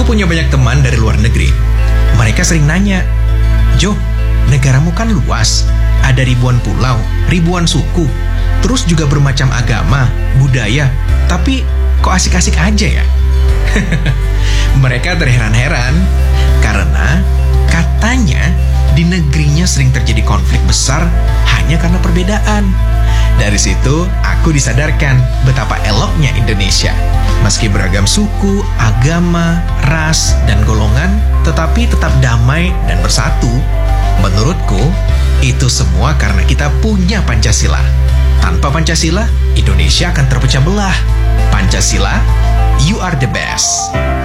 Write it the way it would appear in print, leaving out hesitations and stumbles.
Aku punya banyak teman dari luar negeri. Mereka sering nanya, "Jo, negaramu kan luas, ada ribuan pulau, ribuan suku, terus juga bermacam agama, budaya, tapi kok asik-asik aja ya?" Mereka terheran-heran karena katanya di negerinya sering terjadi konflik besar hanya karena perbedaan. Dari situ aku disadarkan betapa eloknya Indonesia. Meski beragam suku, agama, ras, dan golongan, tetapi tetap damai dan bersatu. Menurutku, itu semua karena kita punya Pancasila. Tanpa Pancasila, Indonesia akan terpecah belah. Pancasila, you are the best.